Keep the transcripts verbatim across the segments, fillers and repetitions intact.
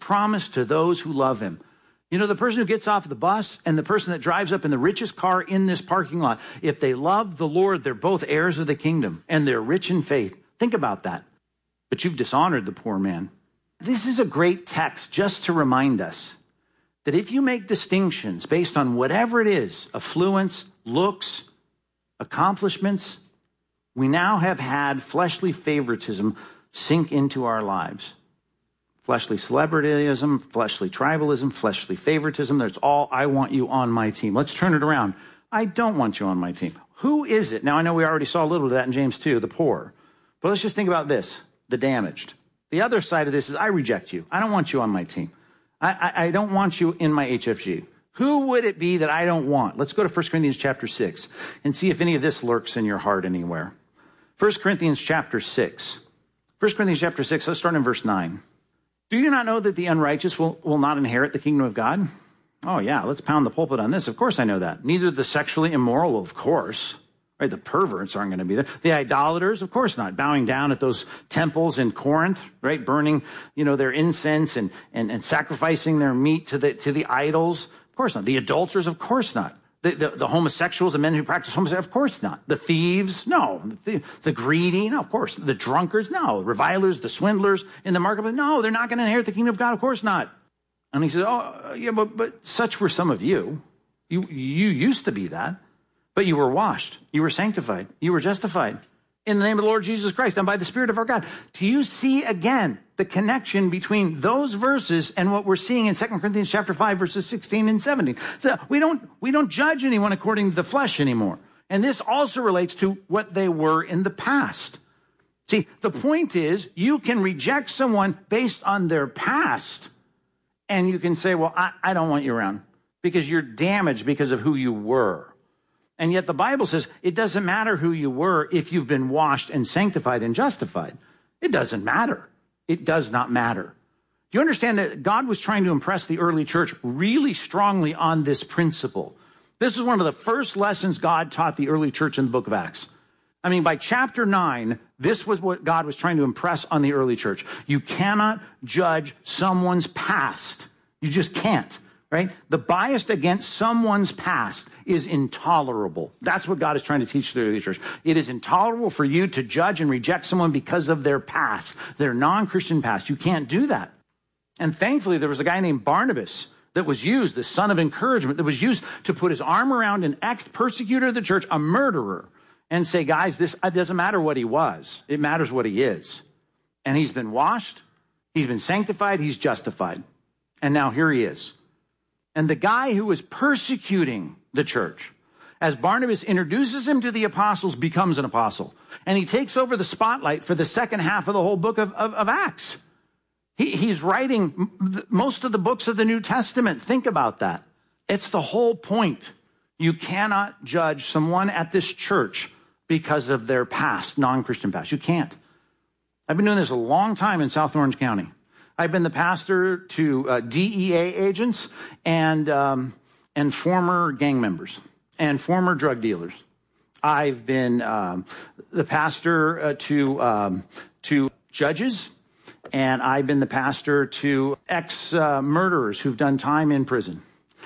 promise to those who love him. You know, the person who gets off the bus and the person that drives up in the richest car in this parking lot, if they love the Lord, they're both heirs of the kingdom and they're rich in faith. Think about that. But you've dishonored the poor man. This is a great text just to remind us that if you make distinctions based on whatever it is, affluence, looks, accomplishments, we now have had fleshly favoritism sink into our lives. Fleshly celebrityism, fleshly tribalism, fleshly favoritism. That's all, I want you on my team. Let's turn it around. I don't want you on my team. Who is it? Now, I know we already saw a little of that in James two, the poor. But let's just think about this, the damaged. The other side of this is I reject you. I don't want you on my team. I, I, I don't want you in my H F G. Who would it be that I don't want? Let's go to First Corinthians chapter six and see if any of this lurks in your heart anywhere. First Corinthians chapter six. First Corinthians chapter six, let's start in verse nine. Do you not know that the unrighteous will, will not inherit the kingdom of God? Oh, yeah, let's pound the pulpit on this. Of course I know that. Neither the sexually immoral, well, of course. Right, the perverts aren't going to be there. The idolaters, of course not. Bowing down at those temples in Corinth, right? Burning, you know, their incense and, and, and sacrificing their meat to the, to the idols. Of course not. The adulterers, of course not. The, the, the homosexuals, the men who practice homosexuality, of course not. The thieves, no. The, the greedy, no, of course. The drunkards, no. Revilers, the swindlers in the marketplace, no, they're not going to inherit the kingdom of God, of course not. And he says, oh, yeah, but, but such were some of you. You, you used to be that, but you were washed. You were sanctified. You were justified in the name of the Lord Jesus Christ and by the Spirit of our God. Do you see again the connection between those verses and what we're seeing in Second Corinthians chapter five, verses sixteen and seventeen? So we don't, we don't judge anyone according to the flesh anymore. And this also relates to what they were in the past. See, the point is you can reject someone based on their past and you can say, well, I, I don't want you around because you're damaged because of who you were. And yet the Bible says it doesn't matter who you were if you've been washed and sanctified and justified. It doesn't matter. It does not matter. Do you understand that God was trying to impress the early church really strongly on this principle? This is one of the first lessons God taught the early church in the book of Acts. I mean, by chapter nine, this was what God was trying to impress on the early church. You cannot judge someone's past. You just can't. Right? The bias against someone's past is intolerable. That's what God is trying to teach the early church. It is intolerable for you to judge and reject someone because of their past, their non-Christian past. You can't do that. And thankfully, there was a guy named Barnabas that was used, the son of encouragement, that was used to put his arm around an ex-persecutor of the church, a murderer, and say, guys, this it doesn't matter what he was. It matters what he is. And he's been washed, he's been sanctified, he's justified. And now here he is. And the guy who was persecuting the church, as Barnabas introduces him to the apostles, becomes an apostle. And he takes over the spotlight for the second half of the whole book of, of, of Acts. He, he's writing most of the books of the New Testament. Think about that. It's the whole point. You cannot judge someone at this church because of their past, non-Christian past. You can't. I've been doing this a long time in South Orange County. I've been the pastor to uh, D E A agents and um, and former gang members and former drug dealers. I've been um, the pastor uh, to um, to judges, and I've been the pastor to ex-murderers uh, who've done time in prison.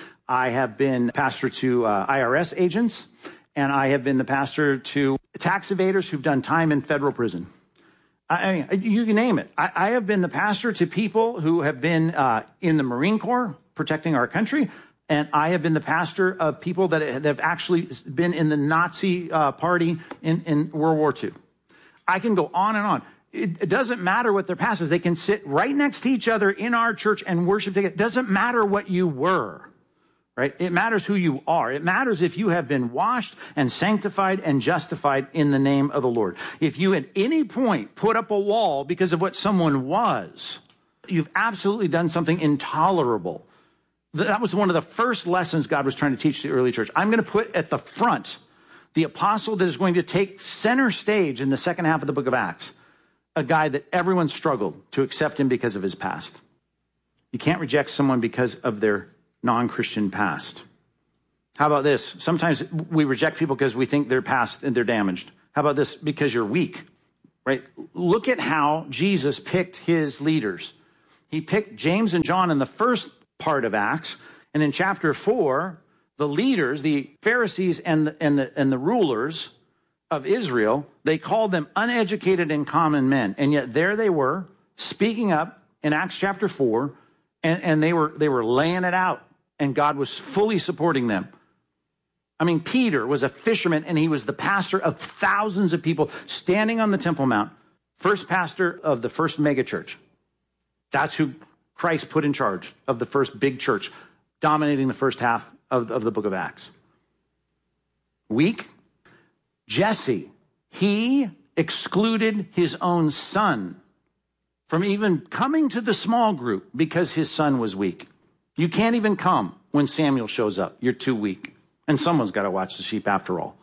I have been pastor to uh, I R S agents, and I have been the pastor to tax evaders who've done time in federal prison. I mean, you can name it. I, I have been the pastor to people who have been uh, in the Marine Corps protecting our country, and I have been the pastor of people that have actually been in the Nazi uh, party in, in World War Two. I can go on and on. It, it doesn't matter what their pastors. They can sit right next to each other in our church and worship together. It doesn't matter what you were. Right? It matters who you are. It matters if you have been washed and sanctified and justified in the name of the Lord. If you at any point put up a wall because of what someone was, you've absolutely done something intolerable. That was one of the first lessons God was trying to teach the early church. I'm going to put at the front the apostle that is going to take center stage in the second half of the book of Acts, a guy that everyone struggled to accept him because of his past. You can't reject someone because of their non-Christian past. How about this? Sometimes we reject people because we think they're past and they're damaged. How about this? Because you're weak, right? Look at how Jesus picked his leaders. He picked James and John in the first part of Acts. And in chapter four, the leaders, the Pharisees and the, and the, and the rulers of Israel, they called them uneducated and common men. And yet there they were speaking up in Acts chapter four, and, and they were they were laying it out, and God was fully supporting them. I mean, Peter was a fisherman, and he was the pastor of thousands of people standing on the Temple Mount, first pastor of the first megachurch. That's who Christ put in charge of the first big church, dominating the first half of, of the book of Acts. Weak. Jesse, he excluded his own son from even coming to the small group because his son was weak. You can't even come when Samuel shows up. You're too weak. And someone's got to watch the sheep after all.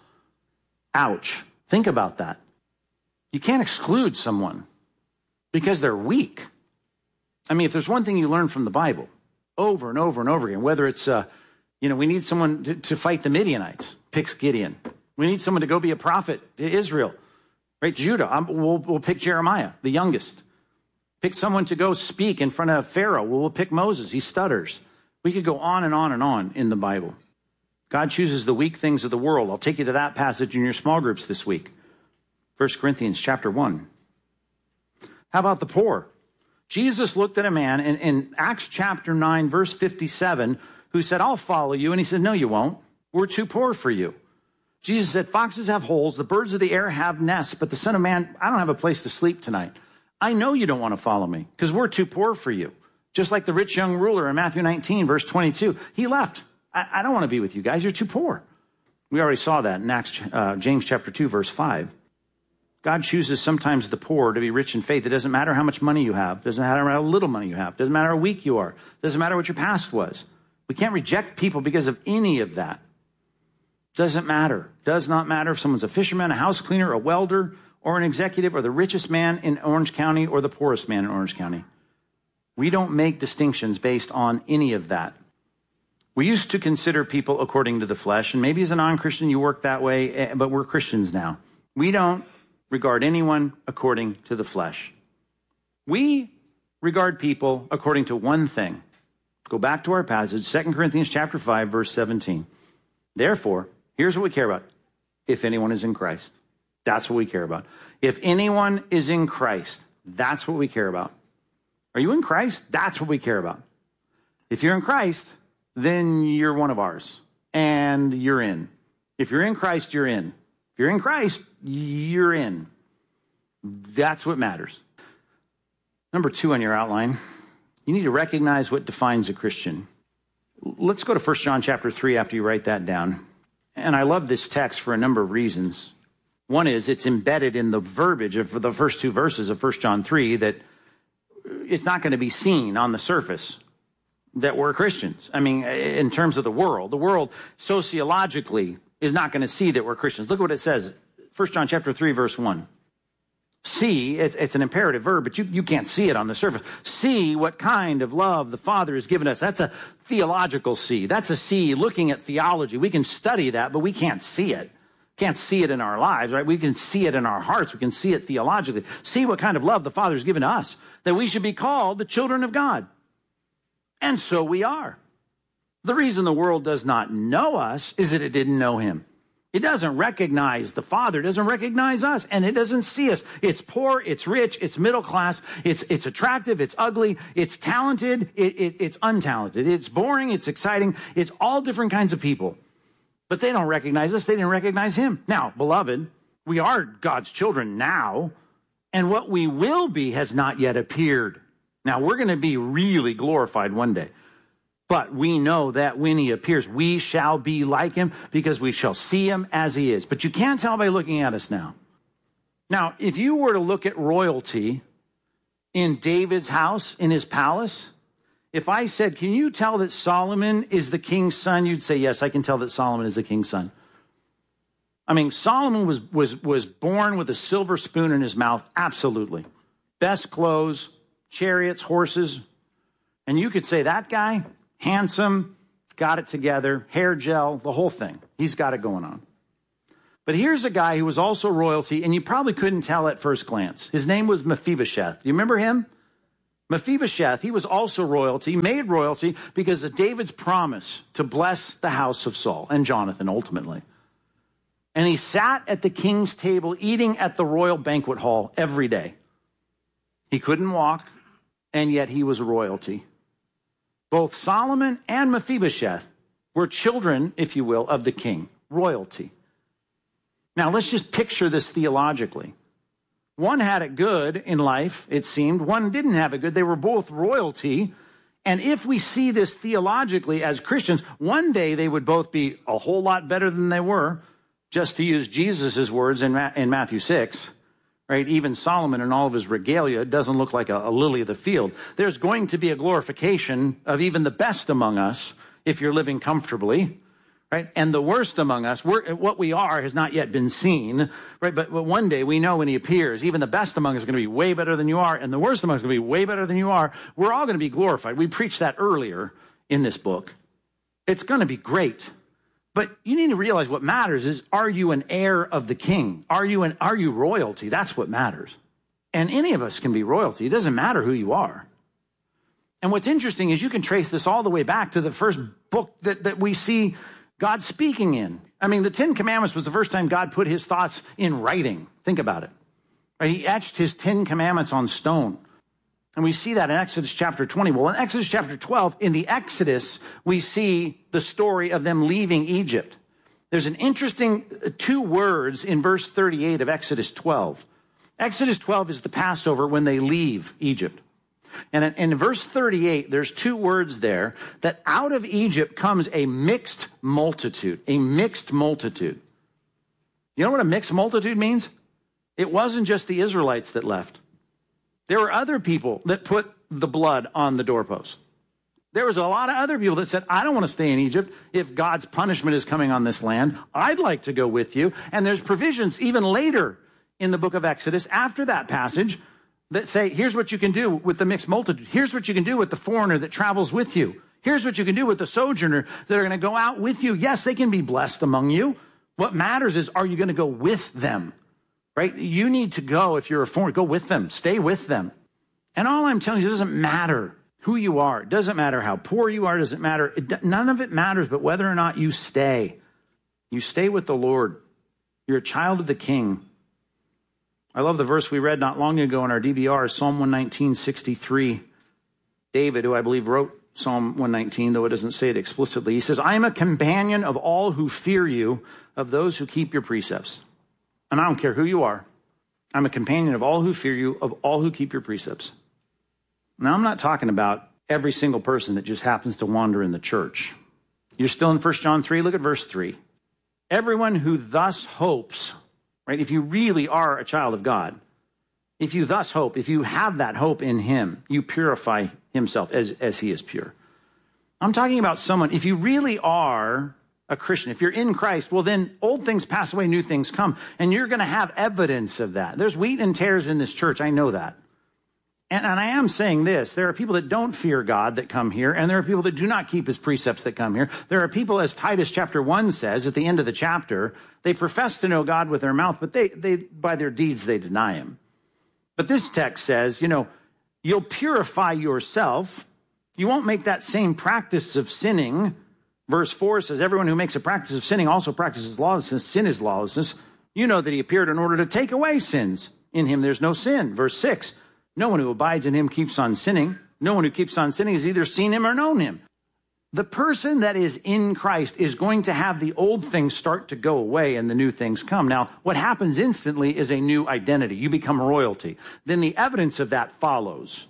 Ouch. Think about that. You can't exclude someone because they're weak. I mean, if there's one thing you learn from the Bible over and over and over again, whether it's, uh, you know, we need someone to, to fight the Midianites, picks Gideon. We need someone to go be a prophet to Israel, right? Judah, I'm, we'll, we'll pick Jeremiah, the youngest. Pick someone to go speak in front of Pharaoh. We'll, we'll pick Moses. He stutters. We could go on and on and on in the Bible. God chooses the weak things of the world. I'll take you to that passage in your small groups this week. First Corinthians chapter one. How about the poor? Jesus looked at a man in, in Acts chapter nine, verse fifty-seven, who said, I'll follow you. And he said, no, you won't. We're too poor for you. Jesus said, foxes have holes, the birds of the air have nests, but the Son of Man, I don't have a place to sleep tonight. I know you don't want to follow me because we're too poor for you. Just like the rich young ruler in Matthew nineteen, verse twenty-two. He left. I, I don't want to be with you guys. You're too poor. We already saw that in Acts, uh, James chapter two, verse five. God chooses sometimes the poor to be rich in faith. It doesn't matter how much money you have. It doesn't matter how little money you have. It doesn't matter how weak you are. It doesn't matter what your past was. We can't reject people because of any of that. Doesn't matter. Does not matter if someone's a fisherman, a house cleaner, a welder, or an executive, or the richest man in Orange County, or the poorest man in Orange County. We don't make distinctions based on any of that. We used to consider people according to the flesh, and maybe as a non-Christian you work that way, but we're Christians now. We don't regard anyone according to the flesh. We regard people according to one thing. Go back to our passage, Second Corinthians chapter five, verse seventeen. Therefore, here's what we care about. If anyone is in Christ, that's what we care about. If anyone is in Christ, that's what we care about. Are you in Christ? That's what we care about. If you're in Christ, then you're one of ours, and you're in. If you're in Christ, you're in. If you're in Christ, you're in. That's what matters. Number two on your outline, you need to recognize what defines a Christian. Let's go to First John chapter three after you write that down. And I love this text for a number of reasons. One is it's embedded in the verbiage of the first two verses of First John three that it's not going to be seen on the surface that we're Christians. I mean, in terms of the world, the world sociologically is not going to see that we're Christians. Look at what it says. First John chapter three, verse one. See, it's, it's an imperative verb, but you, you can't see it on the surface. See what kind of love the Father has given us. That's a theological see. That's a see looking at theology. We can study that, but we can't see it. Can't see it in our lives, right? We can see it in our hearts. We can see it theologically. See what kind of love the Father has given us, that we should be called the children of God. And so we are. The reason the world does not know us is that it didn't know him. It doesn't recognize the Father. It doesn't recognize us, and it doesn't see us. It's poor, it's rich, it's middle class, it's it's attractive, it's ugly, it's talented, it, it, it's untalented, it's boring, it's exciting, it's all different kinds of people. But they don't recognize us. They didn't recognize him. Now, beloved, we are God's children now, and what we will be has not yet appeared. Now, we're going to be really glorified one day. But we know that when he appears, we shall be like him because we shall see him as he is. But you can't tell by looking at us now. Now, if you were to look at royalty in David's house, in his palace, if I said, can you tell that Solomon is the king's son? You'd say, yes, I can tell that Solomon is the king's son. I mean, Solomon was, was, was born with a silver spoon in his mouth. Absolutely. Best clothes, chariots, horses. And you could say that guy, handsome, got it together, hair gel, the whole thing. He's got it going on. But here's a guy who was also royalty, and you probably couldn't tell at first glance. His name was Mephibosheth. Do you remember him? Mephibosheth, he was also royalty, made royalty because of David's promise to bless the house of Saul and Jonathan ultimately. And he sat at the king's table eating at the royal banquet hall every day. He couldn't walk, and yet he was royalty. Both Solomon and Mephibosheth were children, if you will, of the king, royalty. Now let's just picture this theologically. One had it good in life, it seemed. One didn't have it good. They were both royalty. And if we see this theologically as Christians, one day they would both be a whole lot better than they were, just to use Jesus' words in, Ma- in Matthew six. Right? Even Solomon in all of his regalia doesn't look like a, a lily of the field. There's going to be a glorification of even the best among us if you're living comfortably. Right? And the worst among us, we're, what we are has not yet been seen, right? But, but one day we know when he appears, even the best among us is going to be way better than you are, and the worst among us is going to be way better than you are. We're all going to be glorified. We preached that earlier in this book. It's going to be great. But you need to realize what matters is, are you an heir of the king? Are you an, are you royalty? That's what matters. And any of us can be royalty. It doesn't matter who you are. And what's interesting is you can trace this all the way back to the first book that, that we see God speaking in. I mean, the Ten Commandments was the first time God put his thoughts in writing. Think about it. Right? He etched his Ten Commandments on stone. And we see that in Exodus chapter twenty. Well, in Exodus chapter twelve, in the Exodus, we see the story of them leaving Egypt. There's an interesting two words in verse thirty-eight of Exodus twelve. Exodus twelve is the Passover when they leave Egypt. And in, in verse thirty-eight, there's two words there, that out of Egypt comes a mixed multitude, a mixed multitude. You know what a mixed multitude means? It wasn't just the Israelites that left. There were other people that put the blood on the doorpost. There was a lot of other people that said, I don't want to stay in Egypt. If God's punishment is coming on this land, I'd like to go with you. And there's provisions even later in the book of Exodus, after that passage, that say, here's what you can do with the mixed multitude. Here's what you can do with the foreigner that travels with you. Here's what you can do with the sojourner that are going to go out with you. Yes, they can be blessed among you. What matters is, are you going to go with them? Right? You need to go, if you're a foreigner, go with them. Stay with them. And all I'm telling you, it doesn't matter who you are. It doesn't matter how poor you are. It doesn't matter. It, none of it matters but whether or not you stay. You stay with the Lord. You're a child of the King. I love the verse we read not long ago in our D V R, Psalm one nineteen, sixty-three. David, who I believe wrote Psalm one nineteen, though it doesn't say it explicitly, he says, I am a companion of all who fear you, of those who keep your precepts. And I don't care who you are. I'm a companion of all who fear you, of all who keep your precepts. Now, I'm not talking about every single person that just happens to wander in the church. You're still in First John three. Look at verse three. Everyone who thus hopes, right? If you really are a child of God, if you thus hope, if you have that hope in him, you purify himself as, as he is pure. I'm talking about someone, if you really are a Christian, if you're in Christ, well, then old things pass away, new things come. And you're going to have evidence of that. There's wheat and tares in this church. I know that. And, and I am saying this. There are people that don't fear God that come here, and there are people that do not keep his precepts that come here. There are people, as Titus chapter one says at the end of the chapter, they profess to know God with their mouth, but they, they by their deeds they deny him. But this text says, you know, you'll purify yourself. You won't make that same practice of sinning. Verse four says, everyone who makes a practice of sinning also practices lawlessness. Sin is lawlessness. You know that he appeared in order to take away sins. In him there's no sin. Verse six, no one who abides in him keeps on sinning. No one who keeps on sinning has either seen him or known him. The person that is in Christ is going to have the old things start to go away and the new things come. Now, what happens instantly is a new identity. You become royalty. Then the evidence of that follows.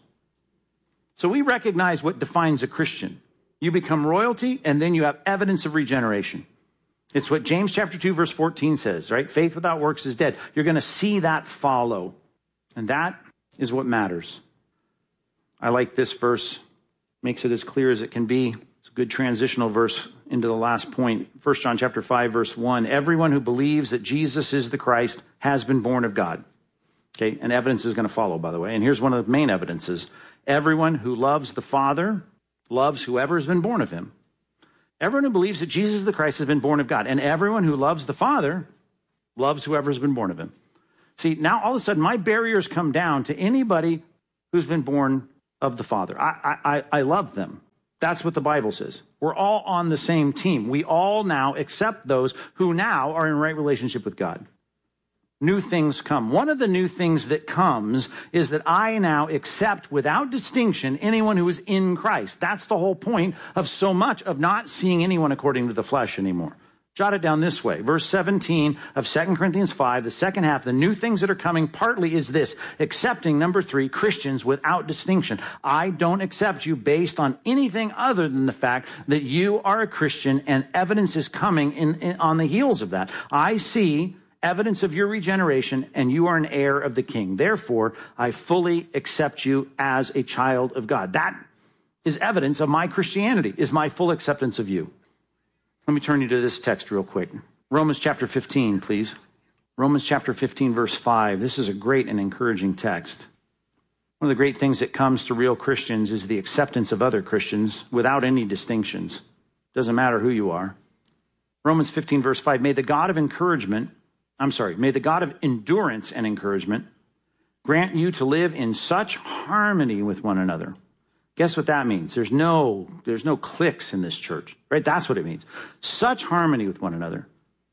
So we recognize what defines a Christian. You become royalty, and then you have evidence of regeneration. It's what James chapter two, verse fourteen says, right? Faith without works is dead. You're going to see that follow. And that is what matters. I like this verse. Makes it as clear as it can be. It's a good transitional verse into the last point. First John chapter five, verse one. Everyone who believes that Jesus is the Christ has been born of God. Okay, and evidence is going to follow, by the way. And here's one of the main evidences. Everyone who loves the Father loves whoever has been born of him. Everyone who believes that Jesus is the Christ has been born of God. And everyone who loves the Father loves whoever has been born of him. See, now all of a sudden my barriers come down to anybody who's been born of the Father. I, I, I love them. That's what the Bible says. We're all on the same team. We all now accept those who now are in right relationship with God. New things come. One of the new things that comes is that I now accept without distinction anyone who is in Christ. That's the whole point of so much of not seeing anyone according to the flesh anymore. Jot it down this way. Verse seventeen of Second Corinthians five, the second half, the new things that are coming partly is this, accepting, number three, Christians without distinction. I don't accept you based on anything other than the fact that you are a Christian, and evidence is coming in, in on the heels of that. I see evidence of your regeneration, and you are an heir of the King. Therefore, I fully accept you as a child of God. That is evidence of my Christianity, is my full acceptance of you. Let me turn you to this text real quick. Romans chapter fifteen, please. Romans chapter fifteen, verse five. This is a great and encouraging text. One of the great things that comes to real Christians is the acceptance of other Christians without any distinctions. Doesn't matter who you are. Romans fifteen, verse five. May the God of encouragement, I'm sorry, may the God of endurance and encouragement grant you to live in such harmony with one another. Guess what that means? There's no, there's no cliques in this church, right? That's what it means. Such harmony with one another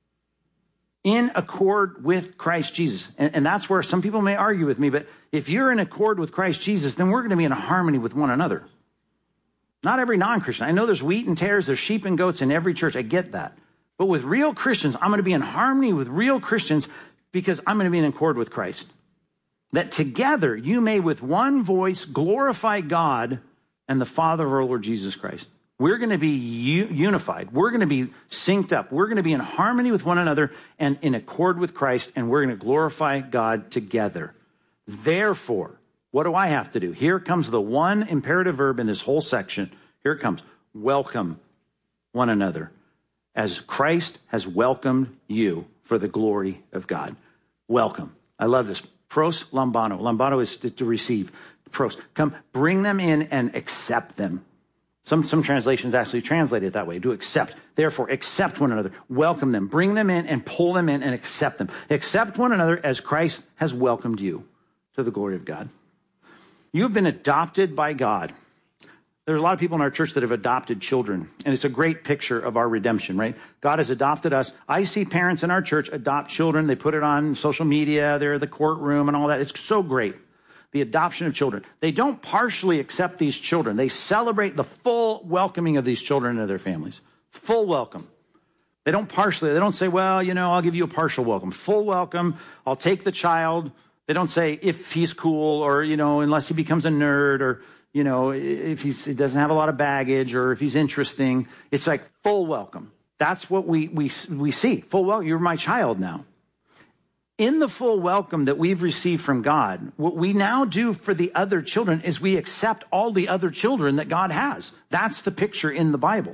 in accord with Christ Jesus. And, and that's where some people may argue with me, but if you're in accord with Christ Jesus, then we're going to be in harmony with one another. Not every non-Christian. I know there's wheat and tares, there's sheep and goats in every church. I get that. But with real Christians, I'm going to be in harmony with real Christians because I'm going to be in accord with Christ. That together you may with one voice glorify God and the Father of our Lord Jesus Christ. We're going to be u- unified. We're going to be synced up. We're going to be in harmony with one another and in accord with Christ, and we're going to glorify God together. Therefore, what do I have to do? Here comes the one imperative verb in this whole section. Here it comes. Welcome one another as Christ has welcomed you for the glory of God. Welcome. I love this. Pros lambano. Lambano is to, to receive. Pros. Come, bring them in and accept them. Some, some translations actually translate it that way, to accept. Therefore, accept one another. Welcome them. Bring them in and pull them in and accept them. Accept one another as Christ has welcomed you to the glory of God. You have been adopted by God. There's a lot of people in our church that have adopted children, and it's a great picture of our redemption, right? God has adopted us. I see parents in our church adopt children. They put it on social media. They're in the courtroom and all that. It's so great. The adoption of children. They don't partially accept these children. They celebrate the full welcoming of these children into their families. Full welcome. They don't partially, they don't say, well, you know, I'll give you a partial welcome. Full welcome. I'll take the child. They don't say if he's cool or, you know, unless he becomes a nerd or, you know, if he's, he doesn't have a lot of baggage or if he's interesting. It's like full welcome. That's what we, we, we see. Full welcome. You're my child now. In the full welcome that we've received from God, what we now do for the other children is we accept all the other children that God has. That's the picture in the Bible.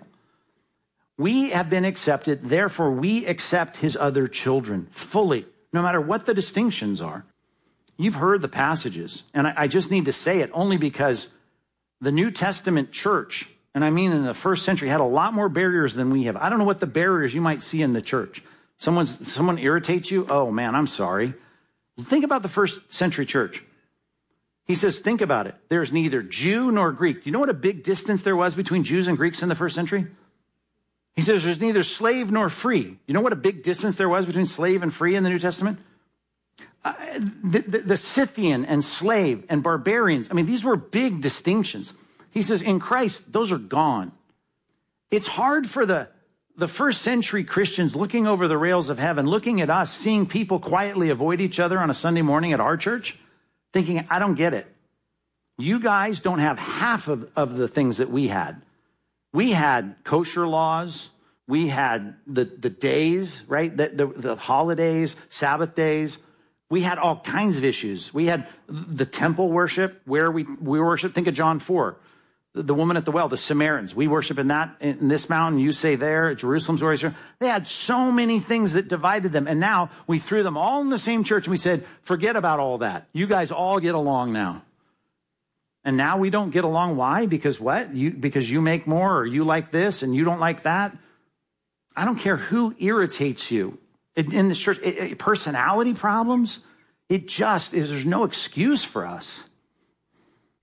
We have been accepted, therefore we accept his other children fully, no matter what the distinctions are. You've heard the passages, and I, I just need to say it only because the New Testament church, and I mean in the first century, had a lot more barriers than we have. I don't know what the barriers you might see in the church. Someone's, someone irritates you? Oh, man, I'm sorry. Think about the first century church. He says, think about it. There's neither Jew nor Greek. Do you know what a big distance there was between Jews and Greeks in the first century? He says there's neither slave nor free. You know what a big distance there was between slave and free in the New Testament? Uh, the, the, the Scythian and slave and barbarians. I mean, these were big distinctions. He says in Christ, those are gone. It's hard for the The first century Christians looking over the rails of heaven, looking at us, seeing people quietly avoid each other on a Sunday morning at our church, thinking, I don't get it. You guys don't have half of, of the things that we had. We had kosher laws. We had the, the days, right? The, the, the holidays, Sabbath days. We had all kinds of issues. We had the temple worship where we, we worship. Think of John four. The woman at the well, the Samaritans, we worship in that, in this mountain, you say there, Jerusalem's where you They had so many things that divided them. And now we threw them all in the same church and we said, forget about all that. You guys all get along now. And now we don't get along. Why? Because what? You, because you make more or you like this and you don't like that. I don't care who irritates you in, in this church. It, it, personality problems. It just is, there's no excuse for us.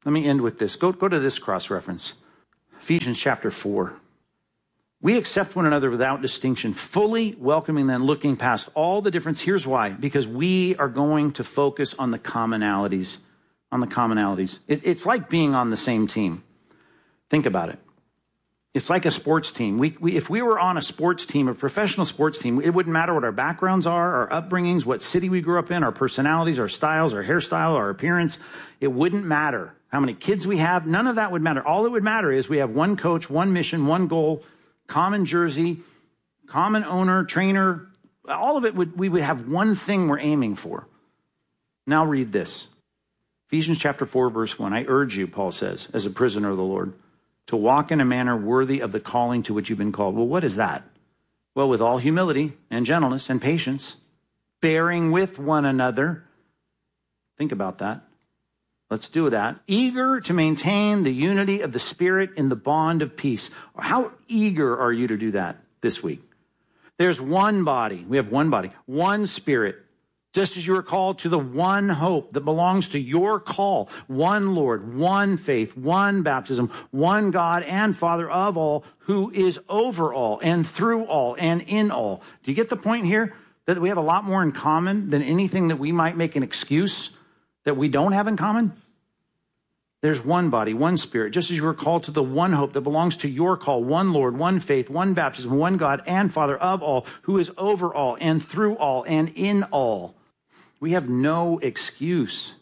Let me end with this. Go, go to this cross-reference. Ephesians chapter four. We accept one another without distinction, fully welcoming them, looking past all the difference. Here's why. Because we are going to focus on the commonalities. On the commonalities. It, it's like being on the same team. Think about it. It's like a sports team. We, we, if we were on a sports team, a professional sports team, it wouldn't matter what our backgrounds are, our upbringings, what city we grew up in, our personalities, our styles, our hairstyle, our appearance. It wouldn't matter how many kids we have. None of that would matter. All it would matter is we have one coach, one mission, one goal, common jersey, common owner, trainer. All of it would, we would have one thing we're aiming for. Now read this. Ephesians chapter four, verse one. I urge you, Paul says, as a prisoner of the Lord, to walk in a manner worthy of the calling to which you've been called. Well, what is that? Well, with all humility and gentleness and patience, bearing with one another. Think about that. Let's do that. Eager to maintain the unity of the Spirit in the bond of peace. How eager are you to do that this week? There's one body. We have one body, one Spirit. Just as you are called to the one hope that belongs to your call, one Lord, one faith, one baptism, one God and Father of all, who is over all and through all and in all. Do you get the point here? That we have a lot more in common than anything that we might make an excuse that we don't have in common? There's one body, one Spirit, just as you were called to the one hope that belongs to your call, one Lord, one faith, one baptism, one God and Father of all, who is over all and through all and in all. We have no excuse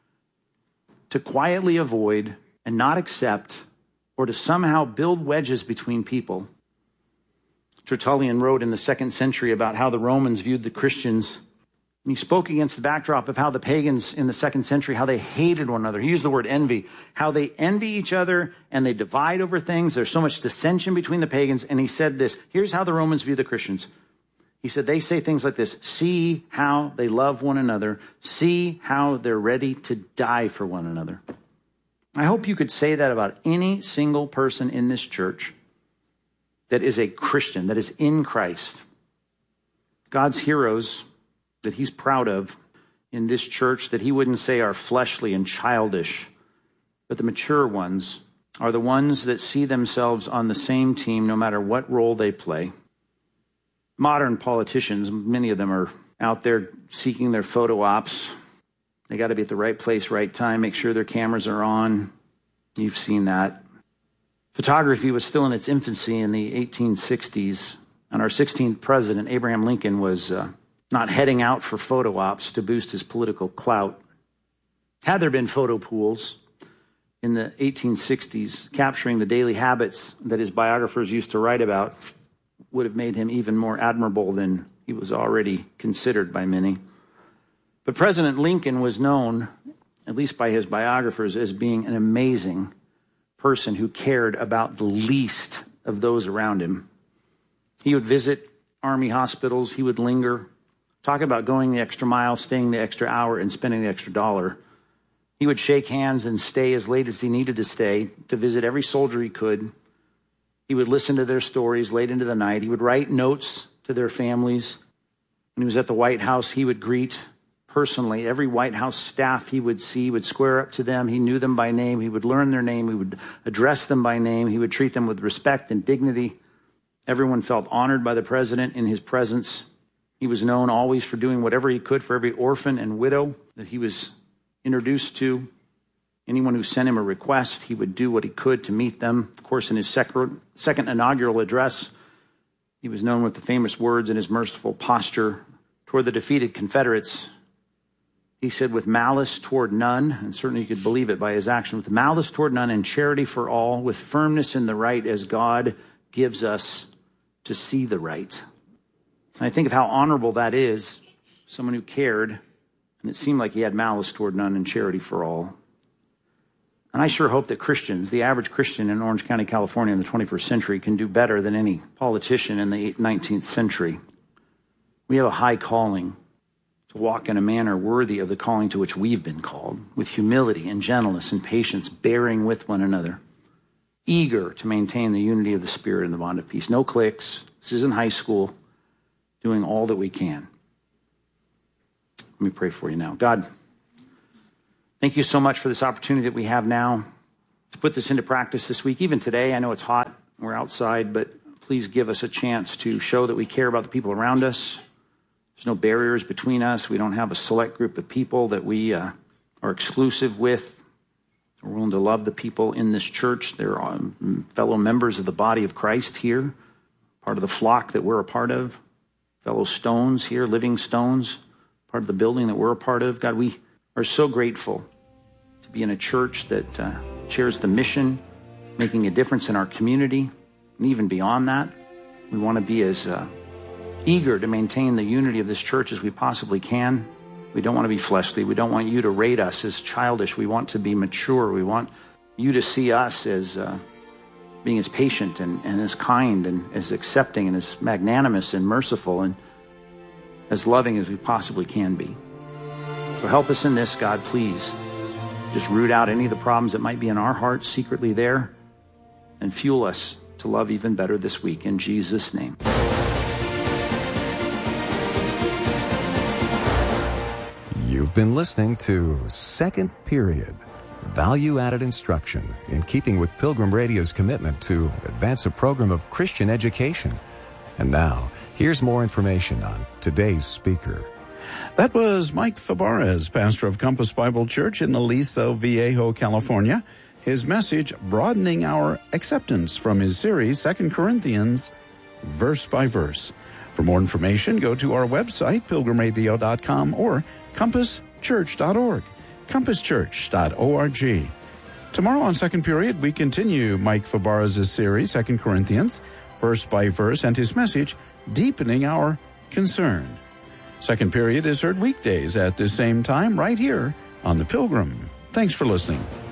to quietly avoid and not accept or to somehow build wedges between people. Tertullian wrote in the second century about how the Romans viewed the Christians. And he spoke against the backdrop of how the pagans in the second century, how they hated one another. He used the word envy, how they envy each other and they divide over things. There's so much dissension between the pagans. And he said this, here's how the Romans view the Christians. He said, they say things like this, see how they love one another, see how they're ready to die for one another. I hope you could say that about any single person in this church that is a Christian, that is in Christ. God's heroes that he's proud of in this church that he wouldn't say are fleshly and childish, but the mature ones are the ones that see themselves on the same team no matter what role they play. Modern politicians, many of them are out there seeking their photo ops. They got to be at the right place, right time, make sure their cameras are on. You've seen that. Photography was still in its infancy in the eighteen sixties, and our sixteenth president, Abraham Lincoln, was uh, not heading out for photo ops to boost his political clout. Had there been photo pools in the eighteen sixties, capturing the daily habits that his biographers used to write about, would have made him even more admirable than he was already considered by many. But President Lincoln was known, at least by his biographers, as being an amazing person who cared about the least of those around him. He would visit army hospitals. He would linger, talk about going the extra mile, staying the extra hour, and spending the extra dollar. He would shake hands and stay as late as he needed to stay to visit every soldier he could. He would listen to their stories late into the night. He would write notes to their families. When he was at the White House, he would greet personally every White House staff he would see, would square up to them. He knew them by name. He would learn their name. He would address them by name. He would treat them with respect and dignity. Everyone felt honored by the president in his presence. He was known always for doing whatever he could for every orphan and widow that he was introduced to. Anyone who sent him a request, he would do what he could to meet them. Of course, in his second, second inaugural address, he was known with the famous words in his merciful posture toward the defeated Confederates. He said, with malice toward none, and certainly you could believe it by his action, with malice toward none and charity for all, with firmness in the right as God gives us to see the right. And I think of how honorable that is, someone who cared, and it seemed like he had malice toward none and charity for all. And I sure hope that Christians, the average Christian in Orange County, California in the twenty-first century, can do better than any politician in the nineteenth century. We have a high calling to walk in a manner worthy of the calling to which we've been called, with humility and gentleness and patience, bearing with one another, eager to maintain the unity of the Spirit and the bond of peace. No cliques. This isn't high school. Doing all that we can. Let me pray for you now. God, Thank you so much for this opportunity that we have now to put this into practice this week. Even today, I know it's hot, we're outside, but please give us a chance to show that we care about the people around us. There's no barriers between us. We don't have a select group of people that we uh, are exclusive with. We're willing to love the people in this church. They're um, fellow members of the body of Christ here, part of the flock that we're a part of, fellow stones here, living stones, part of the building that we're a part of. God, we are so grateful to be in a church that uh, shares the mission, making a difference in our community, and even beyond that. We want to be as uh, eager to maintain the unity of this church as we possibly can. We don't want to be fleshly. We don't want you to rate us as childish. We want to be mature. We want you to see us as uh, being as patient and, and as kind and as accepting and as magnanimous and merciful and as loving as we possibly can be. So help us in this, God, please. Just root out any of the problems that might be in our hearts secretly there and fuel us to love even better this week. In Jesus' name. You've been listening to Second Period, value-added instruction in keeping with Pilgrim Radio's commitment to advance a program of Christian education. And now, here's more information on today's speaker. That was Mike Fabarez, pastor of Compass Bible Church in Aliso Viejo, California. His message, broadening our acceptance, from his series, Second Corinthians, verse by verse. For more information, go to our website, pilgrim radio dot com, or compass church dot org, compass church dot org. Tomorrow on Second Period, we continue Mike Fabarez's series, Second Corinthians, verse by verse, and his message, deepening our concern. Second Period is heard weekdays at the same time right here on The Pilgrim. Thanks for listening.